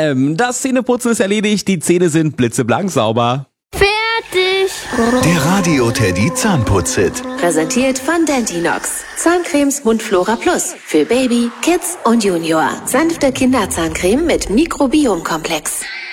FM. Das Zähneputzen ist erledigt, die Zähne sind blitzeblank sauber. Fertig! Der Radio-Teddy Zahnputz-Hit. Präsentiert von Dentinox. Zahncremes Mundflora Plus. Für Baby, Kids und Junior. Sanfte Kinderzahncreme mit Mikrobiomkomplex.